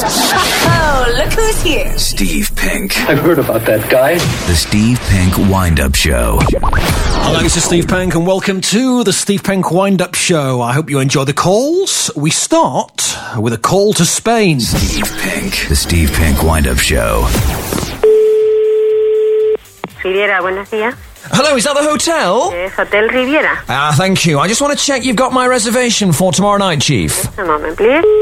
Oh, look who's here. Steve Pink. I've heard about that guy. The Steve Pink Wind-Up Show. Hello, this is Steve Pink and welcome to the Steve Pink Wind-Up Show. I hope you enjoy the calls. We start with a call to Spain. Steve Pink. The Steve Pink Wind-Up Show. Riviera, buenos días. Hello, is that the hotel? Yes, Hotel Riviera. Thank you. I just want to check you've got my reservation for tomorrow night, Chief. Just a moment, please.